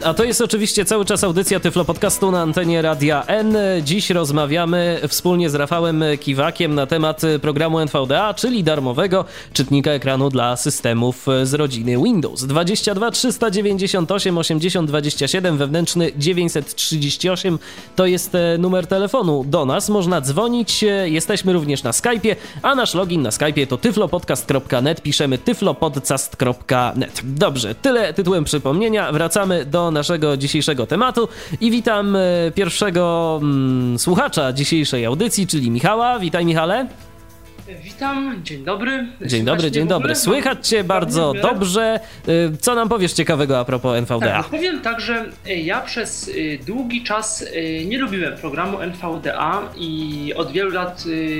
A to jest oczywiście cały czas audycja Tyflo Podcastu na antenie Radia N. Dziś rozmawiamy wspólnie z Rafałem Kiwakiem na temat programu NVDA, czyli darmowego czytnika ekranu dla systemów z rodziny Windows. 22 398 80 27, wewnętrzny 938 to jest numer telefonu do nas. Można dzwonić, jesteśmy również na Skype'ie, a nasz login na Skype'ie to tyflopodcast.net, piszemy tyflopodcast.net. Dobrze, tyle tytułem przypomnienia. Wracamy do naszego dzisiejszego tematu i witam pierwszego słuchacza dzisiejszej audycji, czyli Michała. Witaj, Michale. Witam, dzień dobry. Dzień dobry. Słychać Cię bardzo dobrze. Co nam powiesz ciekawego a propos NVDA? Tak, powiem tak, że ja przez długi czas nie lubiłem programu NVDA i od wielu lat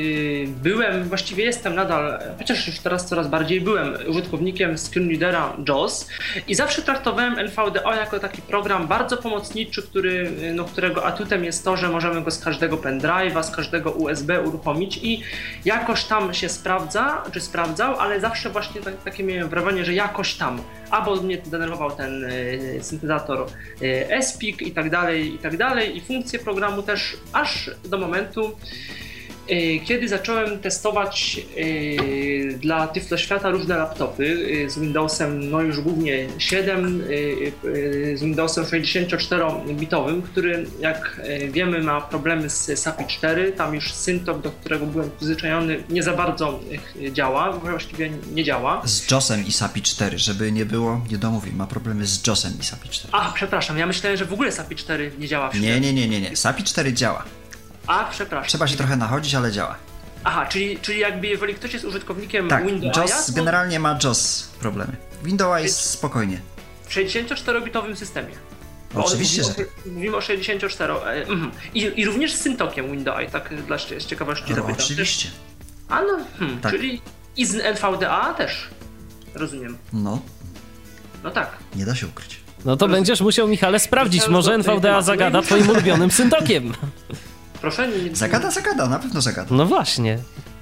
właściwie jestem nadal, chociaż już teraz coraz bardziej byłem użytkownikiem screenreadera JAWS i zawsze traktowałem NVDA jako taki program bardzo pomocniczy, którego atutem jest to, że możemy go z każdego pendrive'a, z każdego USB uruchomić i jakoś tam się sprawdzał, ale zawsze właśnie takie miałem wrażenie, że jakoś tam, albo mnie denerwował ten syntezator SPIC i tak dalej i funkcje programu też, aż do momentu, kiedy zacząłem testować dla Tyflo Świata różne laptopy z Windowsem, no już głównie 7, z Windowsem 64-bitowym, który jak wiemy ma problemy z SAPI 4, tam już Syntok, do którego byłem przyzwyczajony, nie za bardzo działa, właściwie nie działa. Z JAWSem i SAPI 4, żeby nie było, nie domówię, ma problemy z JAWSem i SAPI 4. A, przepraszam, ja myślałem, że w ogóle SAPI 4 nie działa. Nie, SAPI 4 działa. A, przepraszam. Trzeba się trochę nachodzić, ale działa. Aha, czyli jakby jeżeli ktoś jest użytkownikiem tak, Windows, JAWS generalnie ma JAWS problemy. Windows jest spokojnie. W 64-bitowym systemie. Oczywiście, że mówimy o 64. I również z Syntokiem Windows, tak z ciekawości zapytam. Oczywiście. A no, tak. Czyli i z NVDA też, rozumiem. No tak. Nie da się ukryć. No to będziesz musiał, Michale, sprawdzić. Może NVDA zagada twoim ulubionym Syntokiem. Proszę, nie... Zagada, na pewno zagada. No właśnie.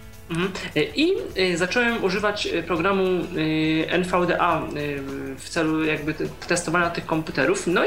I zacząłem używać programu NVDA w celu jakby testowania tych komputerów. No i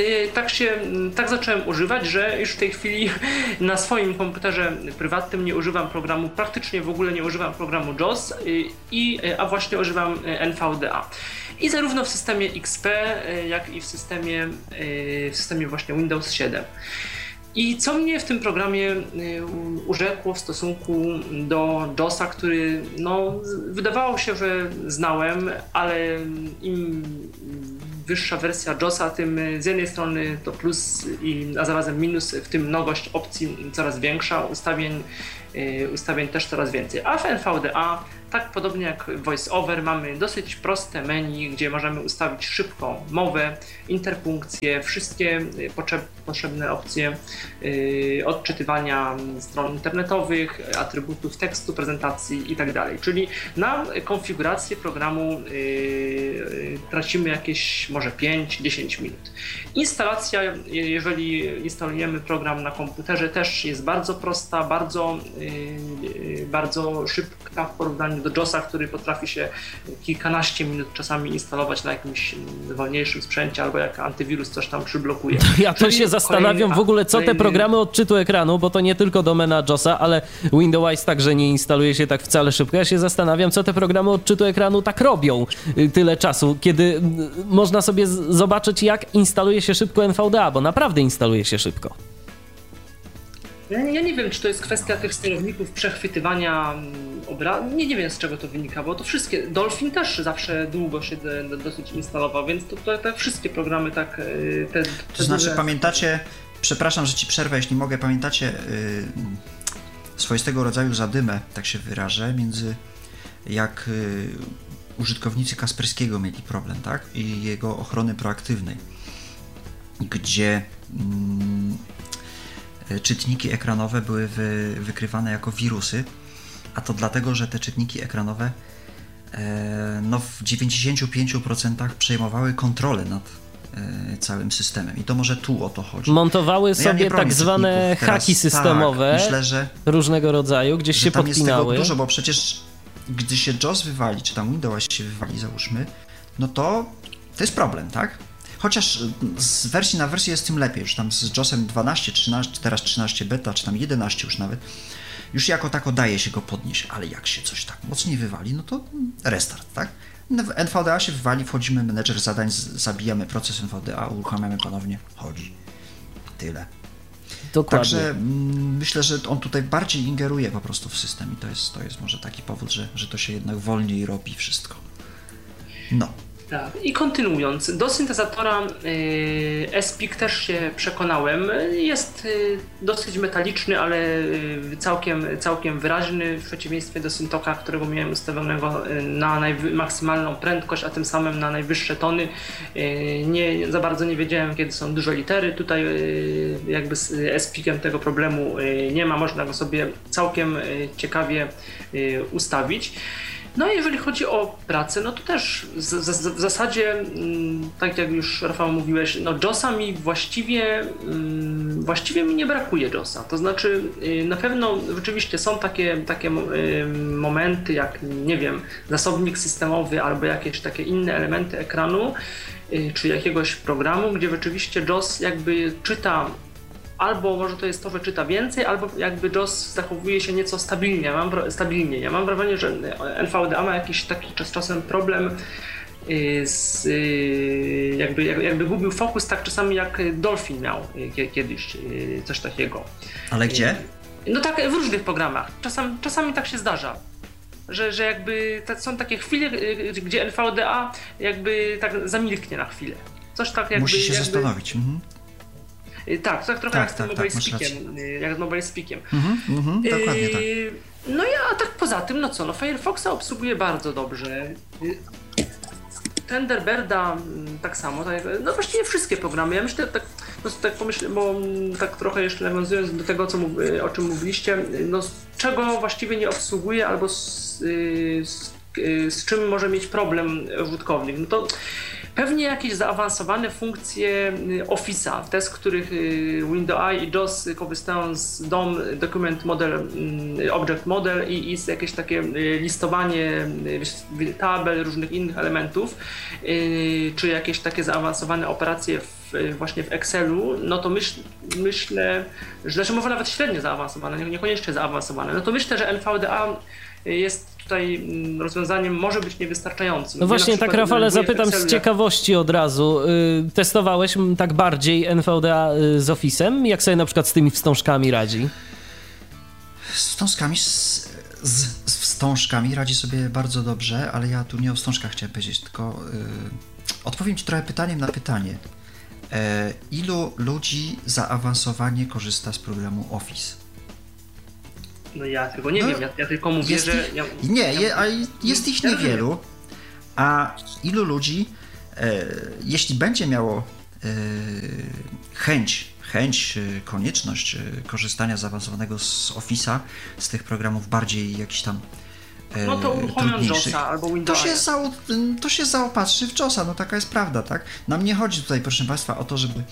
tak zacząłem używać, że już w tej chwili na swoim komputerze prywatnym nie używam programu, praktycznie w ogóle nie używam programu JAWS, a właśnie używam NVDA. I zarówno w systemie XP, jak i w systemie właśnie Windows 7. I co mnie w tym programie urzekło w stosunku do JAWSa, który wydawało się, że znałem, ale im wyższa wersja JAWSa, tym z jednej strony to plus, a zarazem minus, w tym mnogość opcji coraz większa, ustawień też coraz więcej. A w NVDA, tak podobnie jak w VoiceOver, mamy dosyć proste menu, gdzie możemy ustawić szybko mowę, interpunkcję, wszystkie potrzebne opcje odczytywania stron internetowych, atrybutów tekstu, prezentacji itd. Czyli na konfigurację programu tracimy jakieś może 5-10 minut. Instalacja, jeżeli instalujemy program na komputerze, też jest bardzo prosta, bardzo szybka w porównaniu do JAWSa, który potrafi się kilkanaście minut czasami instalować na jakimś wolniejszym sprzęcie, albo jak antywirus coś tam przyblokuje. Ja to się zastanawiam w ogóle, co te programy odczytu ekranu, bo to nie tylko domena JAWSa, ale Windows także nie instaluje się tak wcale szybko. Ja się zastanawiam, co te programy odczytu ekranu tak robią tyle czasu, kiedy można sobie zobaczyć, jak instaluje się szybko NVDA, bo naprawdę instaluje się szybko. Ja nie wiem, czy to jest kwestia tych sterowników przechwytywania obrazu. Nie wiem, z czego to wynika, bo to wszystkie. Dolphin też zawsze długo się dosyć instalował, więc to wszystkie programy tak. To znaczy, pamiętacie, przepraszam, że ci przerwę, jeśli mogę, pamiętacie swoistego rodzaju zadymę, tak się wyrażę, między jak użytkownicy Kasperskiego mieli problem, tak? I jego ochrony proaktywnej, gdzie czytniki ekranowe były wykrywane jako wirusy, a to dlatego, że te czytniki ekranowe w 95% przejmowały kontrolę nad całym systemem. I to może tu o to chodzi. Montowały sobie tak zwane haki systemowe, tak, myślę, że różnego rodzaju, gdzieś się tam podpinały. Jest tego dużo, bo przecież gdy się JAWS wywali, czy tam Windows się wywali, załóżmy, no to jest problem, tak? chociaż z wersji na wersję jest tym lepiej, już tam z JOSem 12, 13, teraz 13 beta, czy tam 11 już nawet, już jako tako daje się go podnieść, ale jak się coś tak mocniej wywali, no to restart, tak? W NVDA się wywali, wchodzimy, menedżer zadań, zabijamy proces NVDA, uruchamiamy ponownie, chodzi. Tyle. Dokładnie. Także myślę, że on tutaj bardziej ingeruje po prostu w system i to jest może taki powód, że to się jednak wolniej robi wszystko. No. Tak. I kontynuując, do syntezatora SPIC też się przekonałem. Jest dosyć metaliczny, ale całkiem wyraźny, w przeciwieństwie do Syntoka, którego miałem ustawionego na maksymalną prędkość, a tym samym na najwyższe tony. Za bardzo nie wiedziałem, kiedy są duże litery. Tutaj jakby z SPIC-em tego problemu nie ma, można go sobie całkiem ciekawie ustawić. No i jeżeli chodzi o pracę, no to też w zasadzie, tak jak już Rafał mówiłeś, no JOSa mi właściwie mi nie brakuje JOSa. To znaczy na pewno rzeczywiście są takie momenty jak, nie wiem, zasobnik systemowy albo jakieś takie inne elementy ekranu czy jakiegoś programu, gdzie rzeczywiście JOS jakby czyta. Albo może to jest to, że czyta więcej, albo jakby JOS zachowuje się nieco stabilnie. Ja mam wrażenie, że NVDA ma jakiś taki czasem problem jakby gubił fokus tak czasami jak Dolphin miał kiedyś coś takiego. Ale gdzie? No tak, w różnych programach. Czasami tak się zdarza. Że jakby są takie chwile, gdzie NVDA jakby tak zamilknie na chwilę. Coś tak jakby... Musi się zastanowić. Tak, trochę jak z tym Mobile Speakiem. Jak z Mobile Speakiem. Dokładnie tak. No a tak poza tym, no co, no Firefoxa obsługuje bardzo dobrze. Thunderbirda tak samo, no właściwie wszystkie programy. Ja myślę, tak pomyślę, bo tak trochę jeszcze nawiązując do tego, o czym mówiliście, no z czego właściwie nie obsługuje albo z czym może mieć problem użytkownik. No to pewnie jakieś zaawansowane funkcje Office'a, te z których Windows i JOS korzystają z DOM, Document Model, Object Model i z jakieś takie listowanie tabel, różnych innych elementów, czy jakieś takie zaawansowane operacje właśnie w Excelu, no to myślę, że znaczy może nawet średnio zaawansowane, niekoniecznie zaawansowane, no to myślę, że NVDA jest tutaj rozwiązaniem może być niewystarczającym. No właśnie, tak Rafale, zapytam z ciekawości od razu. Testowałeś tak bardziej NVDA z Office'em? Jak sobie na przykład z tymi wstążkami radzi? Z wstążkami radzi sobie bardzo dobrze, ale ja tu nie o wstążkach chciałem powiedzieć, tylko odpowiem Ci trochę pytaniem na pytanie. Ilu ludzi zaawansowanie korzysta z programu Office? No ja tego nie wiem, ja tylko mówię, że... Jest ich niewielu, a ilu ludzi, jeśli będzie miało konieczność korzystania zaawansowanego z Office'a, z tych programów bardziej jakichś tam no to uruchomią JOSa albo Windows. To się zaopatrzy w JOSa, no taka jest prawda, tak? Nam nie chodzi tutaj, proszę Państwa, o to, żeby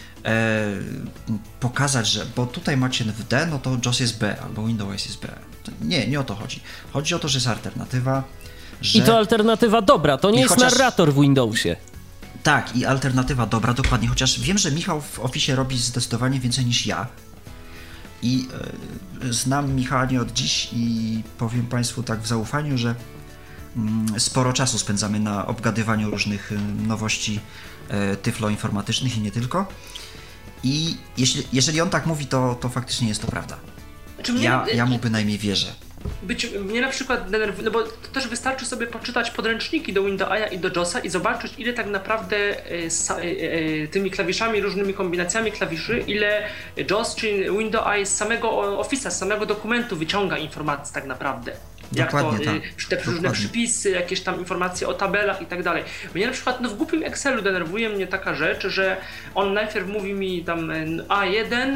pokazać, że bo tutaj macie w D, no to JOS jest B, albo Windows jest B. Nie o to chodzi. Chodzi o to, że jest alternatywa, że... I to alternatywa dobra, to nie jest narrator w Windowsie. Tak, i alternatywa dobra, dokładnie, chociaż wiem, że Michał w Office robi zdecydowanie więcej niż ja i znam Michała nie od dziś i powiem Państwu tak w zaufaniu, że sporo czasu spędzamy na obgadywaniu różnych nowości tyfloinformatycznych i nie tylko. I jeżeli on tak mówi, to faktycznie jest to prawda. Ja mu bynajmniej wierzę. Mnie na przykład denerwuje, no bo to też wystarczy sobie poczytać podręczniki do Windowsa i do JOSa i zobaczyć, ile tak naprawdę tymi klawiszami, różnymi kombinacjami klawiszy, ile JOS czy Windows z samego Office'a, z samego dokumentu wyciąga informacji tak naprawdę. Dokładnie tak. Te różne przypisy, jakieś tam informacje o tabelach i tak dalej. Mnie na przykład w głupim Excelu denerwuje mnie taka rzecz, że on najpierw mówi mi tam A1,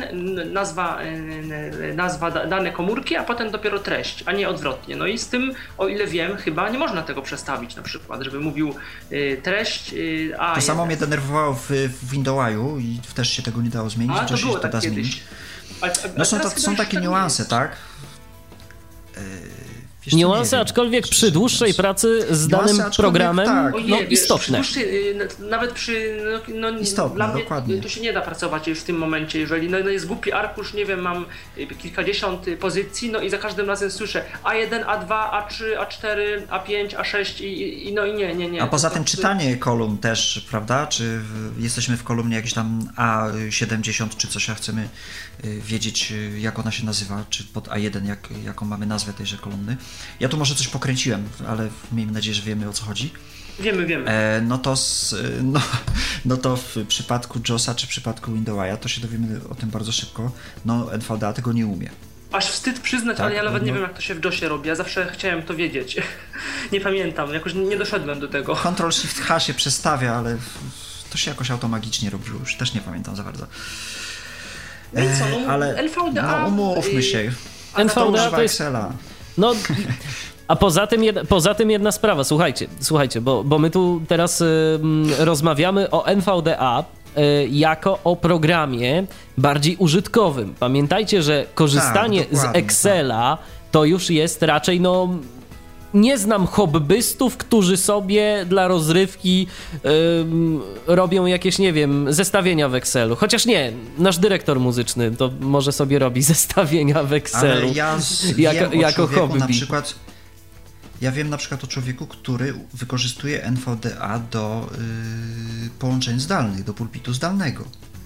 nazwa dane komórki, a potem dopiero treść, a nie odwrotnie. No i z tym, o ile wiem, chyba nie można tego przestawić na przykład, żeby mówił treść A1. To samo mnie denerwowało w Windowsiu i też się tego nie dało zmienić, to było tak zmienić. No są takie niuanse, tak? Niuanse, aczkolwiek przy dłuższej pracy z danym programem, tak. Istotne. Nawet przy... Istotne, dla mnie dokładnie. to się nie da pracować już w tym momencie, jeżeli jest głupi arkusz, nie wiem, mam kilkadziesiąt pozycji, i za każdym razem słyszę A1, A2, A3, A4, A5, A6 i nie. A poza tym czytanie kolumn też, prawda? Czy jesteśmy w kolumnie jakieś tam A70 czy coś, a chcemy wiedzieć, jak ona się nazywa, czy pod A1, jaką mamy nazwę tejże kolumny. Ja tu może coś pokręciłem, ale miejmy nadzieję, że wiemy, o co chodzi. Wiemy. No to w przypadku JOSa czy w przypadku Windowsa to się dowiemy o tym bardzo szybko. NVDA tego nie umie. Aż wstyd przyznać, tak, ale ja nawet nie wiem, jak to się w JOSie robi. Ja zawsze chciałem to wiedzieć. Nie pamiętam, jakoś nie doszedłem do tego. Ctrl-Shift-H się przestawia, ale to się jakoś automagicznie robiło. Już też nie pamiętam za bardzo. No i co? Ale NVDA... umówmy się. NVDA to jest... Excela. A poza tym jedna sprawa, słuchajcie, bo my tu teraz rozmawiamy o NVDA jako o programie bardziej użytkowym. Pamiętajcie, że korzystanie z Excela to już jest raczej, nie znam hobbystów, którzy sobie dla rozrywki robią jakieś, nie wiem, zestawienia w Excelu. Chociaż nie, nasz dyrektor muzyczny to może sobie robi zestawienia w Excelu. Ale jako hobby. Ja wiem na przykład o człowieku, który wykorzystuje NVDA do połączeń zdalnych, do pulpitu zdalnego.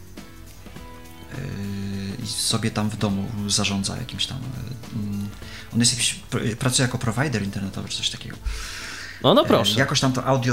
I sobie tam w domu zarządza jakimś tam... on jest pracuje jako provider internetowy, czy coś takiego. No proszę. Jakoś tam to audio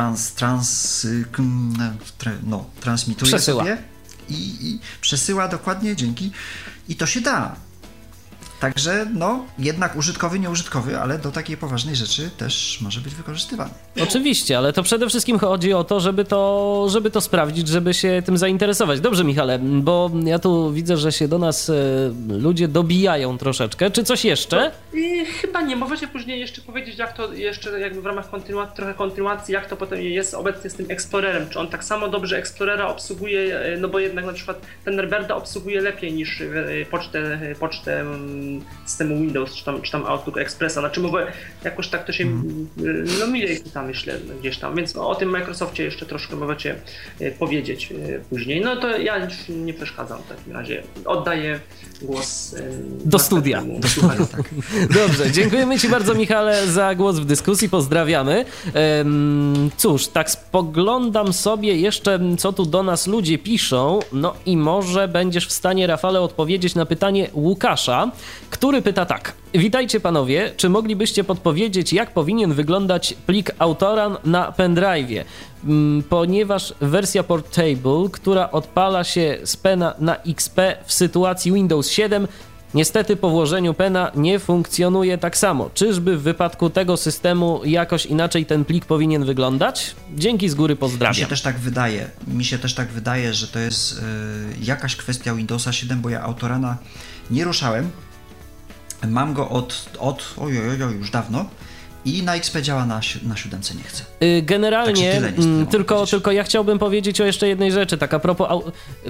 transmituje przesyła sobie i przesyła dokładnie, dzięki. I to się da. Także jednak użytkowy, nieużytkowy, ale do takiej poważnej rzeczy też może być wykorzystywany. Oczywiście, ale to przede wszystkim chodzi o to, żeby to sprawdzić, żeby się tym zainteresować. Dobrze, Michale, bo ja tu widzę, że się do nas ludzie dobijają troszeczkę. Czy coś jeszcze? Chyba nie. Możecie później jeszcze powiedzieć, jak to jeszcze jakby w ramach kontynuacji, jak to potem jest obecnie z tym Explorerem. Czy on tak samo dobrze Explorera obsługuje, bo jednak na przykład Thunderbirda obsługuje lepiej niż pocztę systemu Windows, czy tam Outlook Expressa, jakoś tak to się milej tam, myślę, gdzieś tam, więc o tym Microsoftie jeszcze troszkę możecie powiedzieć później. To ja już nie przeszkadzam w takim razie. Oddaję głos do studia. Tak. Dobrze, dziękujemy Ci bardzo, Michale, za głos w dyskusji, pozdrawiamy. Cóż, tak spoglądam sobie jeszcze, co tu do nas ludzie piszą, i może będziesz w stanie, Rafale, odpowiedzieć na pytanie Łukasza, który pyta tak. Witajcie panowie, czy moglibyście podpowiedzieć, jak powinien wyglądać plik Autoran na pendrive'ie? Ponieważ wersja Portable, która odpala się z pena na XP w sytuacji Windows 7, niestety po włożeniu pena nie funkcjonuje tak samo. Czyżby w wypadku tego systemu jakoś inaczej ten plik powinien wyglądać? Dzięki z góry, pozdrawiam. Mi się też tak wydaje, że to jest jakaś kwestia Windowsa 7, bo ja Autorana nie ruszałem. Mam go od już dawno i na XP działa, na 7 nie chcę. Generalnie, tylko ja chciałbym powiedzieć o jeszcze jednej rzeczy, tak a propos,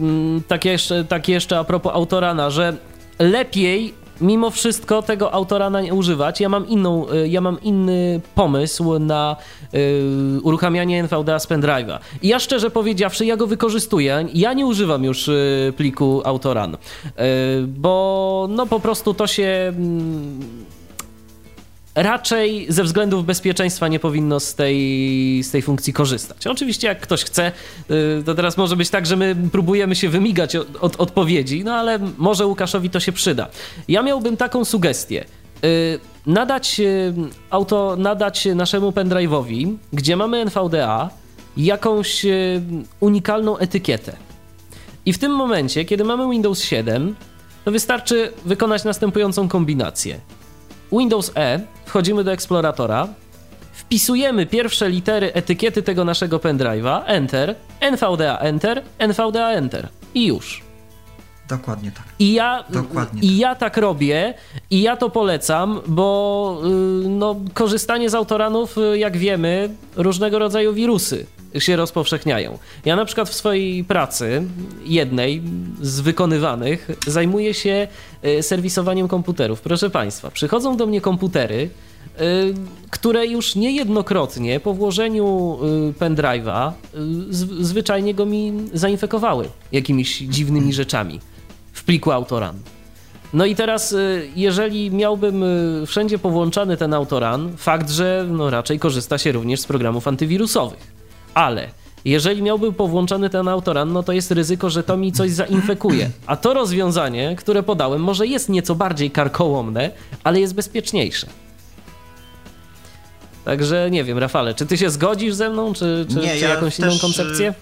jeszcze a propos Autorana, że lepiej mimo wszystko tego Autorana nie używać. Ja mam inny pomysł na uruchamianie NVDA z pendrive'a. I ja szczerze powiedziawszy, ja go wykorzystuję. Ja nie używam już pliku Autoran, bo po prostu to się... raczej ze względów bezpieczeństwa nie powinno z tej funkcji korzystać. Oczywiście jak ktoś chce, to teraz może być tak, że my próbujemy się wymigać od odpowiedzi, ale może Łukaszowi to się przyda. Ja miałbym taką sugestię. Nadać naszemu pendrive'owi, gdzie mamy NVDA, jakąś unikalną etykietę. I w tym momencie, kiedy mamy Windows 7, to wystarczy wykonać następującą kombinację. Windows E, wchodzimy do eksploratora, wpisujemy pierwsze litery etykiety tego naszego pendrive'a, Enter, NVDA Enter, NVDA Enter i już. Dokładnie tak. I ja tak robię i ja to polecam, bo korzystanie z Autoranów, jak wiemy, różnego rodzaju wirusy się rozpowszechniają. Ja na przykład w swojej pracy, jednej z wykonywanych, zajmuję się serwisowaniem komputerów. Proszę Państwa, przychodzą do mnie komputery, które już niejednokrotnie po włożeniu pendrive'a zwyczajnie go mi zainfekowały jakimiś dziwnymi rzeczami w pliku Autorun. No i teraz, jeżeli miałbym wszędzie powłączany ten Autorun, fakt, że no raczej korzysta się również z programów antywirusowych, ale jeżeli miałby powłączany ten Autorun, no to jest ryzyko, że to mi coś zainfekuje. A to rozwiązanie, które podałem, może jest nieco bardziej karkołomne, ale jest bezpieczniejsze. Także nie wiem, Rafale, czy ty się zgodzisz ze mną, czy nie, ja jakąś inną koncepcję?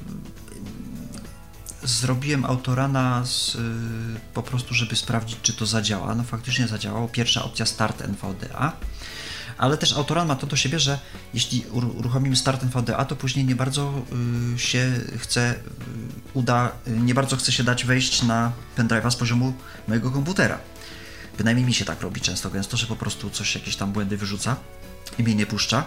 Zrobiłem Autoruna po prostu, żeby sprawdzić, czy to zadziała. No faktycznie zadziałało. Pierwsza opcja Start NVDA. Ale też Autorun ma to do siebie, że jeśli uruchomimy Start NVDA, to później nie bardzo nie bardzo chce się dać wejść na pendrive'a z poziomu mojego komputera. Bynajmniej mi się tak robi często, gęsto, że po prostu jakieś tam błędy wyrzuca i mnie nie puszcza.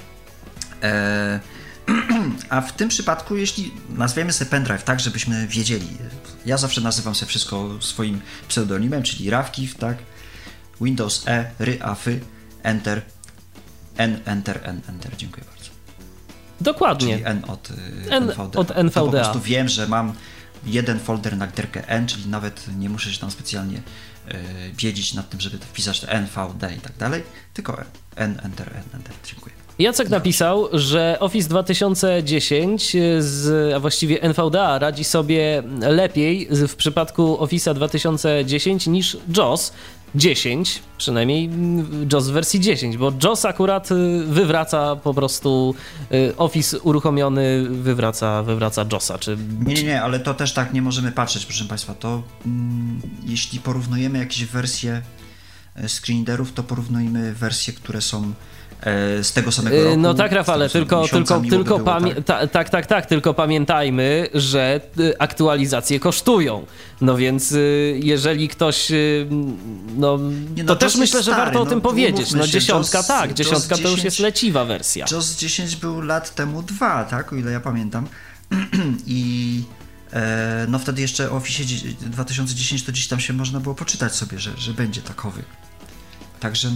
A w tym przypadku, jeśli nazwiemy sobie pendrive tak, żebyśmy wiedzieli, ja zawsze nazywam sobie wszystko swoim pseudonimem, czyli Rawkiw, tak? Windows E, ry, afy, enter, n, enter, n, enter. Dziękuję bardzo. Dokładnie. Czyli n od NVDA. To po prostu wiem, że mam jeden folder na literkę n, czyli nawet nie muszę się tam specjalnie wiedzieć nad tym, żeby wpisać NVD i tak dalej, tylko n, enter, dziękuję. Jacek napisał, że Office 2010, a właściwie NVDA radzi sobie lepiej w przypadku Office'a 2010 niż JOS 10, przynajmniej JOS w wersji 10, bo JOS akurat wywraca po prostu Office uruchomiony, wywraca JOSa. Nie, ale to też tak nie możemy patrzeć, proszę Państwa. To jeśli porównujemy jakieś wersje screenreaderów, to porównujmy wersje, które są z tego samego roku. No tak, Rafale, tylko pamiętajmy, że aktualizacje kosztują. No więc jeżeli ktoś to też myślę, że warto o tym powiedzieć. No dziesiątka to już jest leciwa wersja. JOS 10 był lat temu 2, tak, o ile ja pamiętam. I no wtedy jeszcze o Office 2010 to gdzieś tam się można było poczytać sobie, że będzie takowy. Także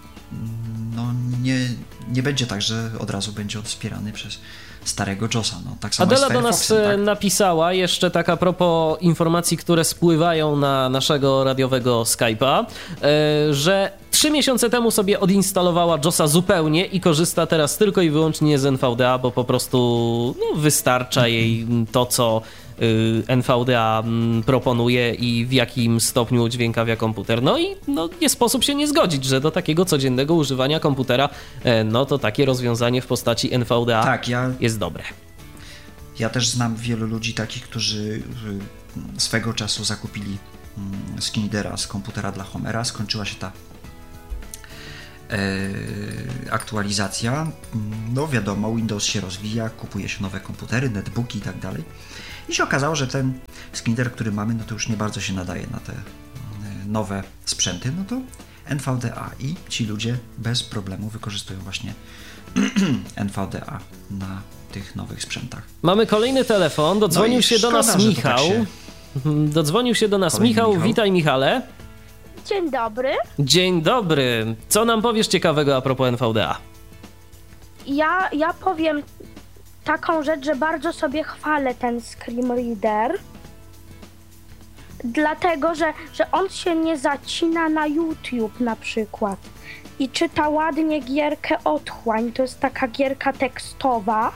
nie będzie tak, że od razu będzie wspierany przez starego JOSa. No, tak samo Adela do nas napisała jeszcze tak a propos informacji, które spływają na naszego radiowego Skype'a, że 3 miesiące temu sobie odinstalowała JOSa zupełnie i korzysta teraz tylko i wyłącznie z NVDA, bo po prostu wystarcza jej to, co NVDA proponuje i w jakim stopniu udźwiękawia komputer. No i nie sposób się nie zgodzić, że do takiego codziennego używania komputera to takie rozwiązanie w postaci NVDA jest dobre. Ja też znam wielu ludzi takich, którzy swego czasu zakupili screenreadera z komputera dla Homera. Skończyła się ta aktualizacja. No wiadomo, Windows się rozwija, kupuje się nowe komputery, netbooki i tak dalej. I się okazało, że ten screenreader, który mamy, no to już nie bardzo się nadaje na te nowe sprzęty, no to NVDA i ci ludzie bez problemu wykorzystują właśnie NVDA na tych nowych sprzętach. Mamy kolejny telefon, dodzwonił się do nas Michał. Dodzwonił się do nas Michał. Witaj, Michale. Dzień dobry. Dzień dobry. Co nam powiesz ciekawego a propos NVDA? Ja powiem taką rzecz, że bardzo sobie chwalę ten screenreader, dlatego, że on się nie zacina na YouTube na przykład i czyta ładnie gierkę Otchłań, to jest taka gierka tekstowa.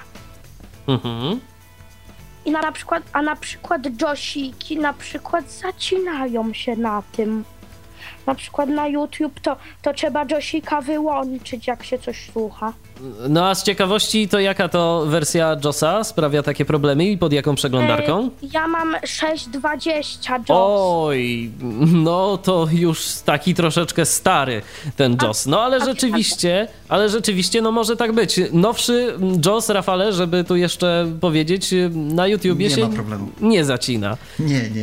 I na przykład JOSiki na przykład zacinają się na tym. Na przykład na YouTube to trzeba JOSika wyłączyć, jak się coś słucha. No a z ciekawości to jaka to wersja JOSa sprawia takie problemy i pod jaką przeglądarką? Ja mam 6.20 JOS. Oj, no to już taki troszeczkę stary ten JOS. No ale rzeczywiście no może tak być. Nowszy JOS, Rafale, żeby tu jeszcze powiedzieć, na YouTubie nie się ma problemu. Nie zacina. Nie.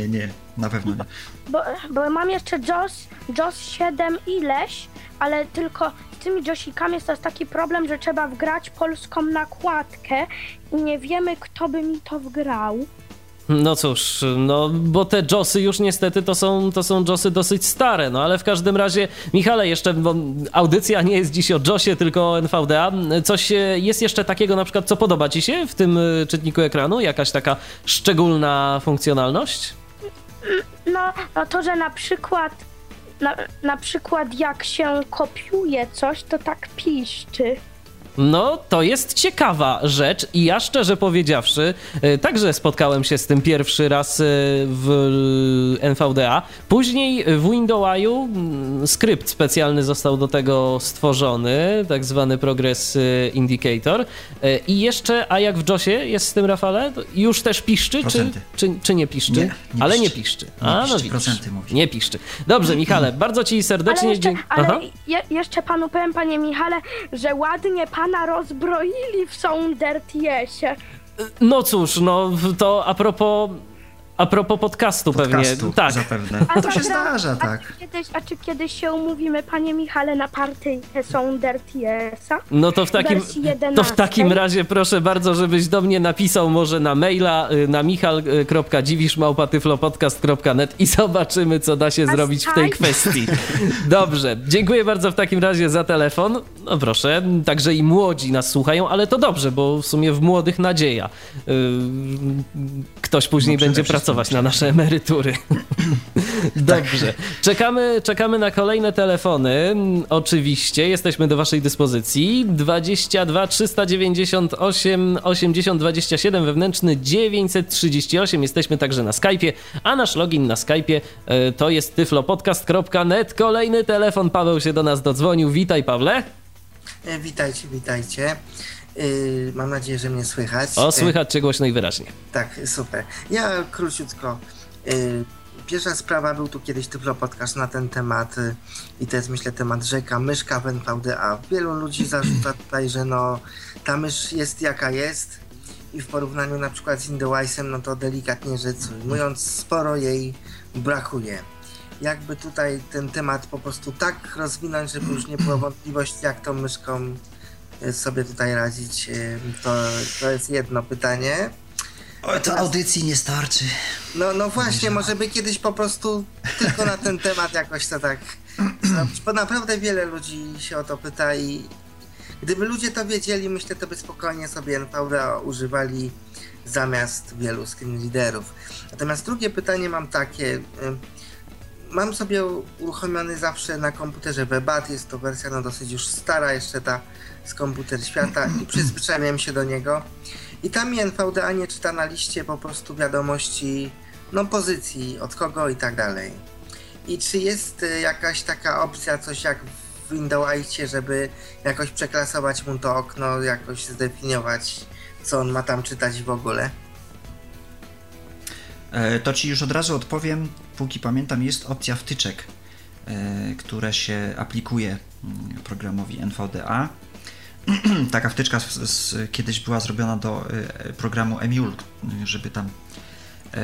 na pewno nie. Bo mam jeszcze JOS 7 ileś, ale tylko z tymi JOSikami jest teraz taki problem, że trzeba wgrać polską nakładkę i nie wiemy, kto by mi to wgrał. No cóż, no bo te JOSy już niestety to są JOSy dosyć stare, no ale w każdym razie, Michale, jeszcze, bo audycja nie jest dziś o JOSie, tylko o NVDA, coś jest jeszcze takiego na przykład, co podoba ci się w tym czytniku ekranu? Jakaś taka szczególna funkcjonalność? No to, że na przykład jak się kopiuje coś, to tak piszczy. No, to jest ciekawa rzecz i ja szczerze powiedziawszy, także spotkałem się z tym pierwszy raz w NVDA. Później w Windows'u skrypt specjalny został do tego stworzony, tak zwany Progress Indicator. I jeszcze, a jak w JOSie jest z tym, Rafale? Już też piszczy, czy nie piszczy? Nie Ale piszczy. nie piszczy. Nie piszczy, no widzisz. procenty mówi. Nie piszczy. Dobrze, Michale, bardzo ci serdecznie dziękuję. Jeszcze panu powiem, panie Michale, że ładnie pana rozbroili w Soundertiesie. No cóż, no to a propos podcastu pewnie. Tak. Zapewne. To się zdarza, tak. Czy kiedyś się umówimy, panie Michale, na partyjkę Soundertiesa? No to w takim razie proszę bardzo, żebyś do mnie napisał może na maila na michal.dziwisz@tyflopodcast.net i zobaczymy, co da się zrobić w tej kwestii. Dobrze, dziękuję bardzo w takim razie za telefon. No proszę, także i młodzi nas słuchają, ale to dobrze, bo w sumie w młodych nadzieja. Ktoś później będzie pracować na nasze emerytury. Dobrze. Czekamy na kolejne telefony. Oczywiście jesteśmy do waszej dyspozycji. 22 398 80 27 wewnętrzny 938. Jesteśmy także na Skype'ie, a nasz login na Skype'ie to jest tyflopodcast.net. Kolejny telefon. Paweł się do nas dodzwonił. Witaj, Pawle. Witajcie. Mam nadzieję, że mnie słychać. Słychać cię głośno i wyraźnie. Tak, super. Ja króciutko. Pierwsza sprawa, był tu kiedyś Tyflo Podcast na ten temat i to jest, myślę, temat rzeka, myszka w NVDA. Wielu ludzi zarzuca tutaj, że ta mysz jest jaka jest i w porównaniu na przykład z Windowsem, no to delikatnie rzecz ujmując, sporo jej brakuje. Jakby tutaj ten temat po prostu tak rozwinąć, żeby już nie było wątpliwości, jak tą myszką sobie tutaj radzić, to jest jedno pytanie. To audycji nie starczy. No właśnie, może by kiedyś po prostu tylko na ten temat jakoś to tak zrobić, bo naprawdę wiele ludzi się o to pyta i gdyby ludzie to wiedzieli, myślę, to by spokojnie sobie NVDA używali zamiast wielu screen readerów. Natomiast drugie pytanie mam takie. Mam sobie uruchomiony zawsze na komputerze Webat, jest to wersja dosyć już stara, jeszcze ta z Komputer Świata i przyzwyczaiłem się do niego. I tam mi NVDA nie czyta na liście po prostu wiadomości, pozycji, od kogo i tak dalej. I czy jest jakaś taka opcja, coś jak w Windowsie, żeby jakoś przeklasować mu to okno, jakoś zdefiniować, co on ma tam czytać w ogóle? To ci już od razu odpowiem. Póki pamiętam, jest opcja wtyczek, które się aplikuje programowi NVDA. Taka wtyczka kiedyś była zrobiona do programu Emule, żeby tam